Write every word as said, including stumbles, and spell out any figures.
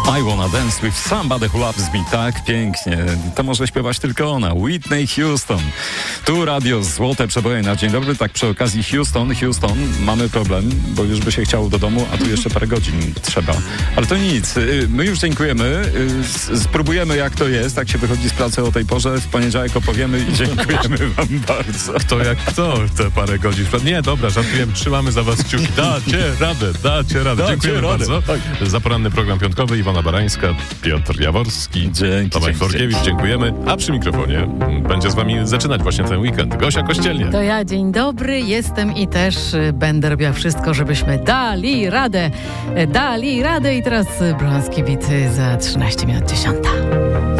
I wanna dance with somebody who loves me. Tak pięknie. To może śpiewać tylko ona. Whitney Houston. Tu radio Złote Przeboje na dzień dobry. Tak przy okazji Houston, Houston, mamy problem, bo już by się chciało do domu, a tu jeszcze parę godzin trzeba. Ale to nic. My już dziękujemy. Spróbujemy jak to jest, jak się wychodzi z pracy o tej porze. W poniedziałek opowiemy i dziękujemy wam bardzo. Kto jak kto te parę godzin. Nie, dobra, żartujemy. Trzymamy za was kciuki. Dacie radę, dacie radę. Dacie Dziękujemy radę. bardzo. Tak. Za poranny program piątkowy Iwona Barańska, Piotr Jaworski, Dzięki, Tomek dzięki, Forkiewicz, dzięki. dziękujemy. A przy mikrofonie będzie z wami zaczynać właśnie ten weekend Gosia Kościelnie. To ja, dzień dobry, jestem i też y, będę robiła wszystko, żebyśmy dali radę. Y, Dali radę i teraz y, Brąski Bity za trzynaście minut dziesiąta.